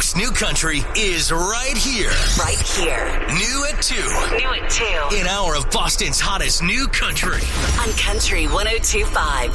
Coast New Country is right here. Right here. New at 2. New at 2. An hour of Boston's hottest new country. On Country 102.5.